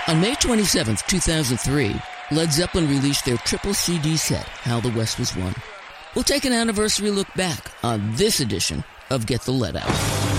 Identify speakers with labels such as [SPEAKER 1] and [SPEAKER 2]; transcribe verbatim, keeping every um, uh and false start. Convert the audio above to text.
[SPEAKER 1] On May twenty-seventh, two thousand three, Led Zeppelin released their triple C D set, How the West Was Won. We'll take an anniversary look back on this edition of Get the Lead Out.